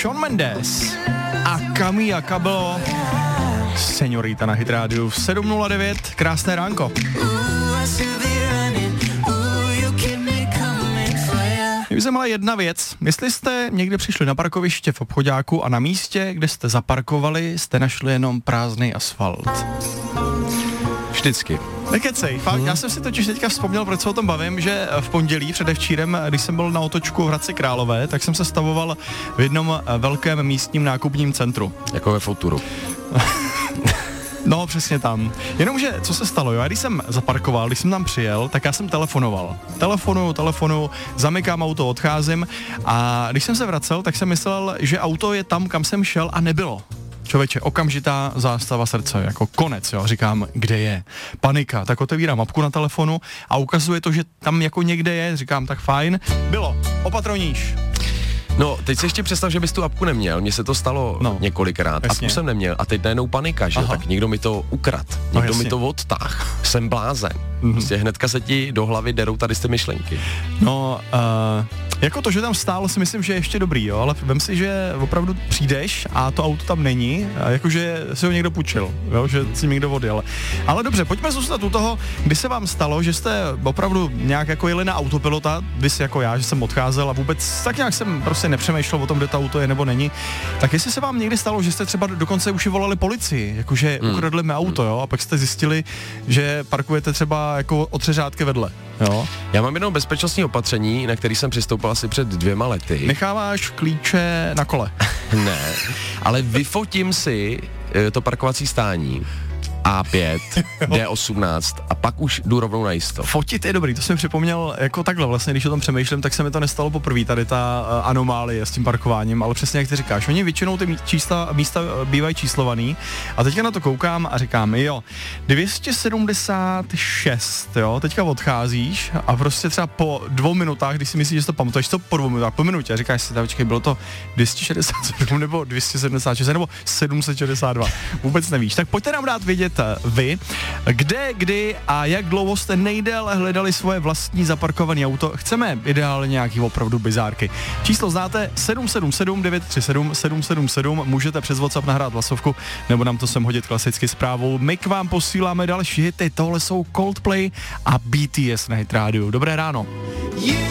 Shawn Mendes a Camila Cabello, Señorita na Hit Radio v 7:09, krásné ránko. Mě by zajímala jedna věc, jestli jste někde přišli na parkoviště v obchoďáku a na místě, kde jste zaparkovali, jste našli jenom prázdný asfalt. Vždycky. Nekecej, fakt, já jsem si totiž teďka vzpomněl, proč se o tom bavím, že v pondělí předevčírem, když jsem byl na otočku v Hradci Králové, tak jsem se stavoval v jednom velkém místním nákupním centru. Jako ve Futuru. No, přesně tam. Jenomže, co se stalo, jo? Já když jsem zaparkoval, když jsem tam přijel, tak já jsem telefonoval. Telefonuju, zamykám auto, odcházím a když jsem se vracel, tak jsem myslel, že auto je tam, kam jsem šel a nebylo. Člověče, okamžitá zástava srdce, jako konec, jo, říkám, kde je? Panika, tak otevírám mapku na telefonu a ukazuje to, že tam jako někde je, říkám, tak fajn, bylo, opatroníš. No, teď si ještě představ, že bys tu apku neměl, mně se to stalo několikrát, jasně. Apku jsem neměl a teď najednou panika, že jo, tak někdo mi to ukrad, někdo mi to odtáh, jsem blázen, prostě hnedka se ti do hlavy derou tady z ty myšlenky. No, jako to, že tam stálo, si myslím, že je ještě dobrý, jo, ale vem si, že opravdu přijdeš a to auto tam není, jakože si ho někdo půjčil, jo, že si někdo odjel. Ale dobře, pojďme zůstat u toho, kdy se vám stalo, že jste opravdu nějak jako jeli na autopilota, vys jako já, že jsem odcházel a vůbec tak nějak jsem prostě nepřemýšlel o tom, kde to auto je nebo není. Tak jestli se vám někdy stalo, že jste třeba dokonce už volali policii, jakože ukradli mi auto, jo, a pak jste zjistili, že parkujete třeba jako o 3 řádky vedle, jo? Já mám jenom bezpečnostní opatření, na který jsem přistoupil asi před 2 lety. Necháváš klíče na kole? Ne, ale vyfotím si to parkovací stání A5, D18 a pak už jdu rovnou na jisto. Fotit je dobrý, to jsem připomněl jako takhle vlastně, když o tom přemýšlím, tak se mi to nestalo poprvé, tady ta anomálie s tím parkováním, ale přesně jak ty říkáš, oni většinou ty místa bývají číslovaný a teďka na to koukám a říkám, jo, 276, jo, teďka odcházíš a prostě třeba po 2 minutách, když si myslíš, že to pamatuješ, to po 2 minutách, po minutě a říkáš si, počkej, bylo to 267 nebo 276 nebo 762, vůbec nevíš, tak pojďte nám dát vědět vy, kde, kdy a jak dlouho jste nejdéle hledali svoje vlastní zaparkované auto. Chceme ideálně nějaký opravdu bizárky. Číslo znáte 777 937 777, můžete přes WhatsApp nahrát hlasovku nebo nám to sem hodit klasicky zprávou. My k vám posíláme další hity, tohle jsou Coldplay a BTS na Hit Radio. Dobré ráno.